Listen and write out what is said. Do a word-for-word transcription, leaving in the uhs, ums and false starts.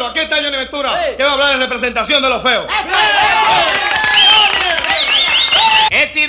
Bueno, aquí está Johnny Ventura, Sí. que va a hablar en representación de los feos. ¡Eh!